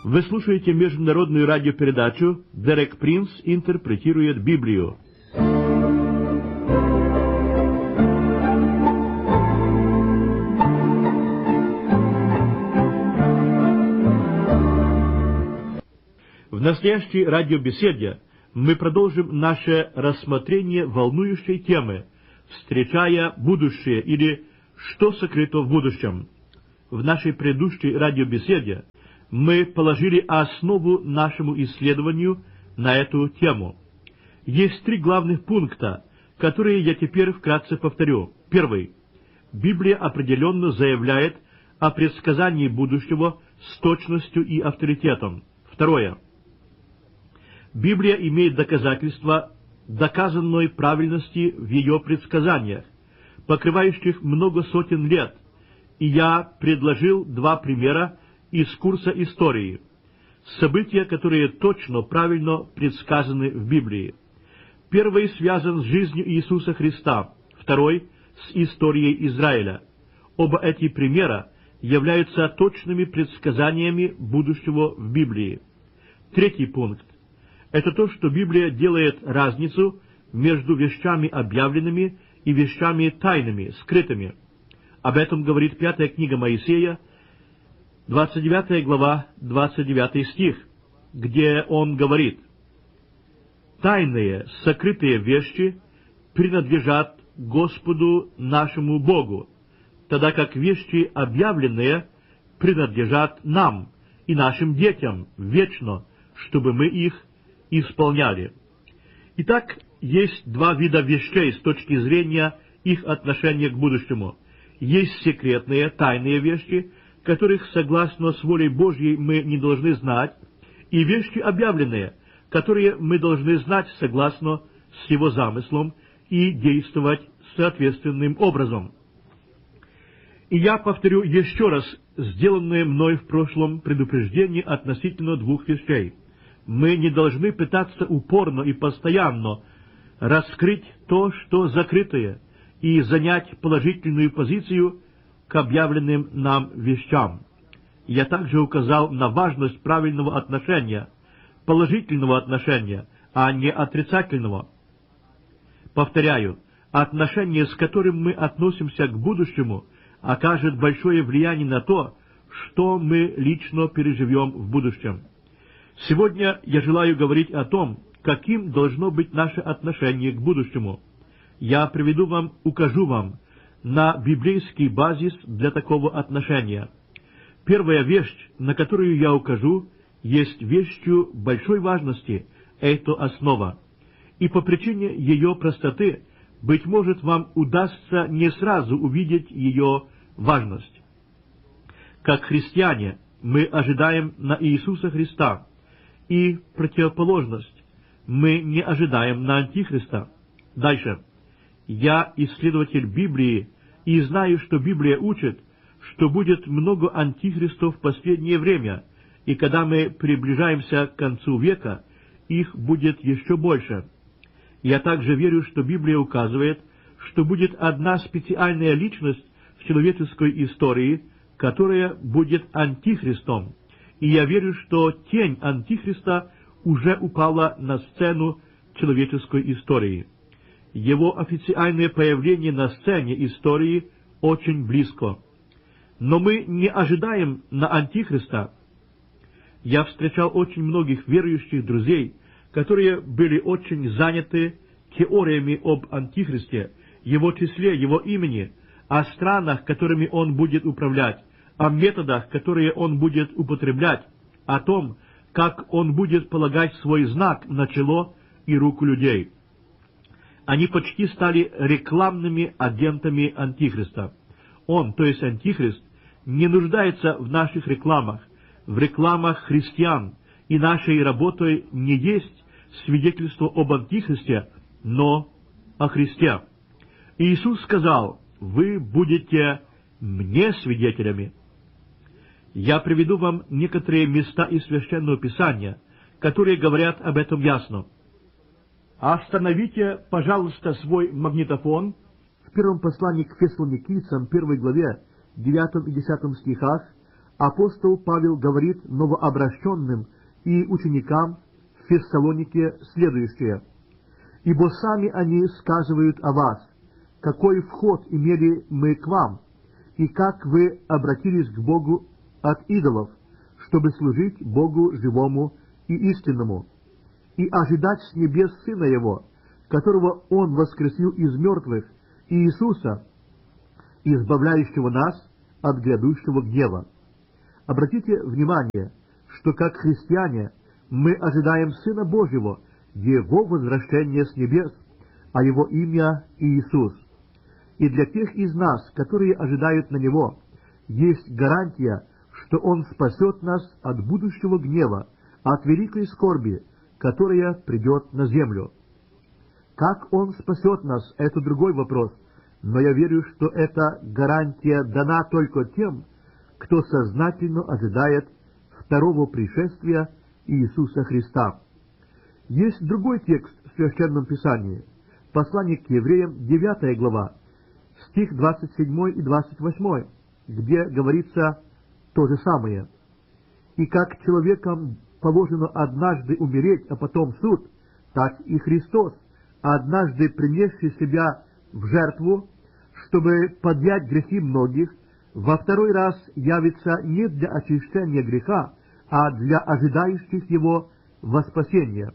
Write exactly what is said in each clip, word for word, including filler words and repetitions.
Вы слушаете международную радиопередачу «Дерек Принц интерпретирует Библию». В настоящей радиобеседе мы продолжим наше рассмотрение волнующей темы, встречая будущее или «Что сокрыто в будущем?». В нашей предыдущей радиобеседе мы положили основу нашему исследованию на эту тему. Есть три главных пункта, которые я теперь вкратце повторю. Первый. Библия определенно заявляет о предсказании будущего с точностью и авторитетом. Второе. Библия имеет доказательства доказанной правильности в ее предсказаниях, покрывающих много сотен лет, и я предложил два примера из курса истории. События, которые точно, правильно предсказаны в Библии. Первый связан с жизнью Иисуса Христа, второй — с историей Израиля. Оба эти примера являются точными предсказаниями будущего в Библии. Третий пункт — это то, что Библия делает разницу между вещами объявленными и вещами тайными, скрытыми. Об этом говорит пятая книга Моисея, двадцать девятая глава, двадцать девятый стих, где он говорит: «Тайные, сокрытые вещи принадлежат Господу нашему Богу, тогда как вещи объявленные принадлежат нам и нашим детям вечно, чтобы мы их исполняли». Итак, есть два вида вещей с точки зрения их отношения к будущему. Есть секретные, тайные вещи, которых, согласно с волей Божьей, мы не должны знать, и вещи объявленные, которые мы должны знать согласно с Его замыслом и действовать соответственным образом. И я повторю еще раз сделанное мной в прошлом предупреждение относительно двух вещей. Мы не должны пытаться упорно и постоянно раскрыть то, что закрытое, и занять положительную позицию к объявленным нам вещам. Я также указал на важность правильного отношения, положительного отношения, а не отрицательного. Повторяю, отношение, с которым мы относимся к будущему, окажет большое влияние на то, что мы лично переживем в будущем. Сегодня я желаю говорить о том, каким должно быть наше отношение к будущему. Я приведу вам, укажу вам на библейский базис для такого отношения. Первая вещь, на которую я укажу, есть вещью большой важности, это основа. И по причине ее простоты, быть может, вам удастся не сразу увидеть ее важность. Как христиане, мы ожидаем на Иисуса Христа, и противоположность, мы не ожидаем на Антихриста. Дальше. Я исследователь Библии и знаю, что Библия учит, что будет много антихристов в последнее время, и когда мы приближаемся к концу века, их будет еще больше. Я также верю, что Библия указывает, что будет одна специальная личность в человеческой истории, которая будет антихристом, и я верю, что тень антихриста уже упала на сцену человеческой истории. Его официальное появление на сцене истории очень близко. Но мы не ожидаем на Антихриста. Я встречал очень многих верующих друзей, которые были очень заняты теориями об Антихристе, его числе, его имени, о странах, которыми он будет управлять, о методах, которые он будет употреблять, о том, как он будет полагать свой знак на чело и руку людей. Они почти стали рекламными агентами Антихриста. Он, то есть Антихрист, не нуждается в наших рекламах, в рекламах христиан, и нашей работой не есть свидетельство об Антихристе, но о Христе. Иисус сказал: «Вы будете мне свидетелями». Я приведу вам некоторые места из Священного Писания, которые говорят об этом ясно. Остановите, пожалуйста, свой магнитофон в первом послании к Фессалоникийцам, первой главе, девятом и десятом стихах, апостол Павел говорит новообращенным и ученикам в Фессалонике следующее: «Ибо сами они сказывают о вас, какой вход имели мы к вам, и как вы обратились к Богу от идолов, чтобы служить Богу живому и истинному, и ожидать с небес Сына Его, которого Он воскресил из мертвых, Иисуса, избавляющего нас от грядущего гнева». Обратите внимание, что как христиане мы ожидаем Сына Божьего, Его возвращения с небес, а Его имя Иисус. И для тех из нас, которые ожидают на Него, есть гарантия, что Он спасет нас от будущего гнева, от великой скорби, которая придет на землю. Как Он спасет нас, это другой вопрос, но я верю, что эта гарантия дана только тем, кто сознательно ожидает второго пришествия Иисуса Христа. Есть другой текст в Священном Писании, послание к евреям, девятая глава, стих двадцать седьмой и двадцать восьмой, где говорится то же самое. «И как человекам положено однажды умереть, а потом суд, так и Христос, однажды принесший себя в жертву, чтобы поднять грехи многих, во второй раз явится не для очищения греха, а для ожидающих Его во спасение.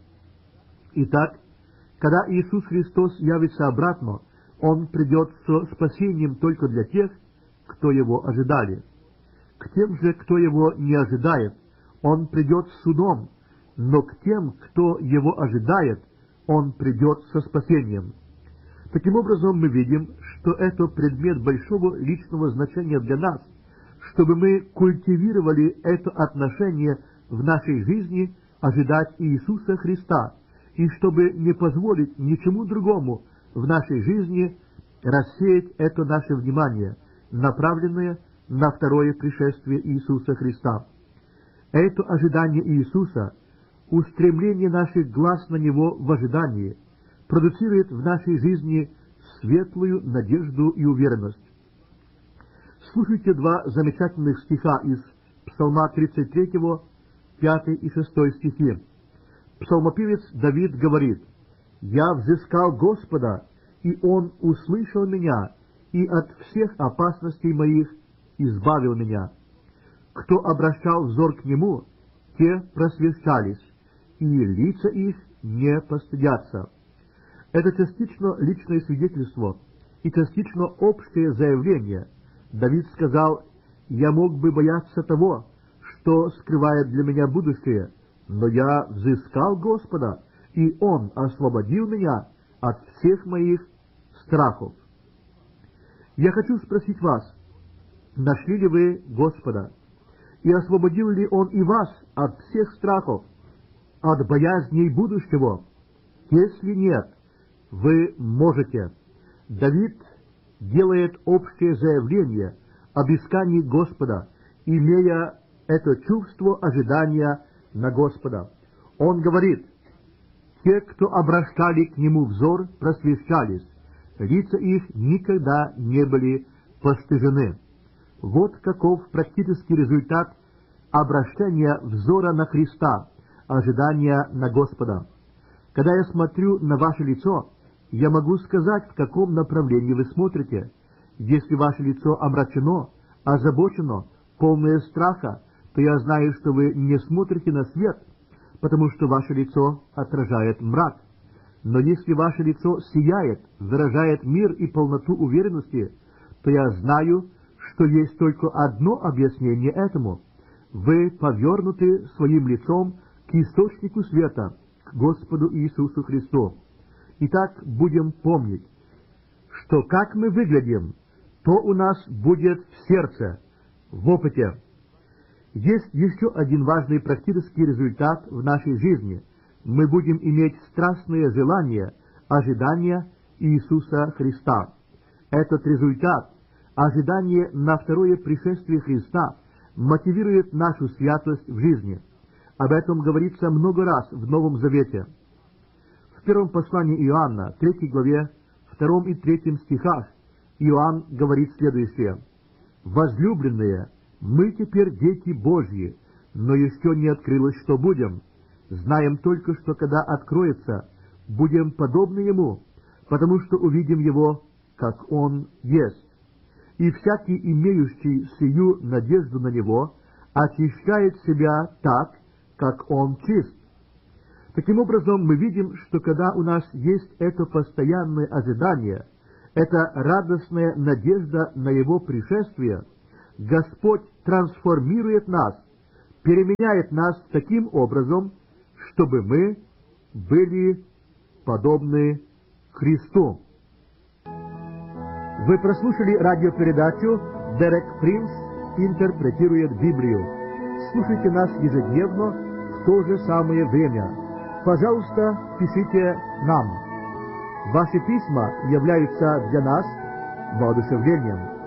Итак, когда Иисус Христос явится обратно, Он придет со спасением только для тех, кто Его ожидали. К тем же, кто Его не ожидает, Он придет с судом, но к тем, кто Его ожидает, Он придет со спасением». Таким образом, мы видим, что это предмет большого личного значения для нас, чтобы мы культивировали это отношение в нашей жизни ожидать Иисуса Христа, и чтобы не позволить ничему другому в нашей жизни рассеять это наше внимание, направленное на второе пришествие Иисуса Христа. Это ожидание Иисуса, устремление наших глаз на Него в ожидании, продуцирует в нашей жизни светлую надежду и уверенность. Слушайте два замечательных стиха из Псалма тридцать третьего, пятый и шестой стихи. Псалмопевец Давид говорит: «Я взыскал Господа, и Он услышал меня, и от всех опасностей моих избавил меня. Кто обращал взор к Нему, те просвещались, и лица их не постыдятся». Это частично личное свидетельство и частично общее заявление. Давид сказал: «Я мог бы бояться того, что скрывает для меня будущее, но я взыскал Господа, и Он освободил меня от всех моих страхов». Я хочу спросить вас, нашли ли вы Господа, и освободил ли Он и вас от всех страхов, от боязней будущего? Если нет, вы можете. Давид делает общее заявление об искании Господа, имея это чувство ожидания на Господа. Он говорит: «Те, кто обращали к Нему взор, просвещались, лица их никогда не были постыжены». Вот каков практический результат обращения взора на Христа, ожидания на Господа. Когда я смотрю на ваше лицо, я могу сказать, в каком направлении вы смотрите. Если ваше лицо омрачено, озабочено, полное страха, то я знаю, что вы не смотрите на свет, потому что ваше лицо отражает мрак. Но если ваше лицо сияет, выражает мир и полноту уверенности, то я знаю, что есть только одно объяснение этому. Вы повернуты своим лицом к источнику света, к Господу Иисусу Христу. Итак, будем помнить, что как мы выглядим, то у нас будет в сердце, в опыте. Есть еще один важный практический результат в нашей жизни. Мы будем иметь страстное желание, ожидание Иисуса Христа. Этот результат, ожидание на второе пришествие Христа, мотивирует нашу святость в жизни. Об этом говорится много раз в Новом Завете. В первом послании Иоанна, третьей главе, втором и третьем стихах, Иоанн говорит следующее: «Возлюбленные, Мы теперь дети Божьи, но еще не открылось, что будем. Знаем только, что когда откроется, будем подобны Ему, потому что увидим Его, как Он есть. И всякий, имеющий сию надежду на Него, очищает себя так, как Он чист. Таким образом, мы видим, что когда у нас есть это постоянное ожидание, эта радостная надежда на Его пришествие, Господь трансформирует нас, переменяет нас таким образом, чтобы мы были подобны Христу. Вы прослушали радиопередачу «Дерек Принц интерпретирует Библию». Слушайте нас ежедневно в то же самое время. Пожалуйста, пишите нам. Ваши письма являются для нас воодушевлением.